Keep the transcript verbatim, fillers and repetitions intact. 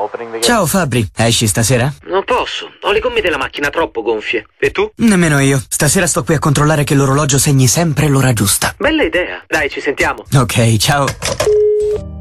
Ciao Fabri, esci stasera? Non posso, ho le gomme della macchina troppo gonfie. E tu? Nemmeno io. Stasera sto qui a controllare che l'orologio segni sempre l'ora giusta. Bella idea. Dai, ci sentiamo. Ok, ciao.